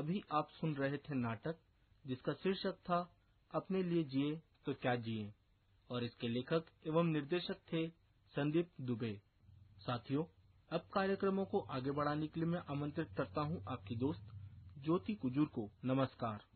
अभी आप सुन रहे थे नाटक जिसका शीर्षक था अपने लिए जिए तो क्या जिए, और इसके लेखक एवं निर्देशक थे संदीप दुबे। साथियों, अब कार्यक्रमों को आगे बढ़ाने के लिए मैं आमंत्रित करता हूं आपकी दोस्त ज्योति कुजूर को। नमस्कार।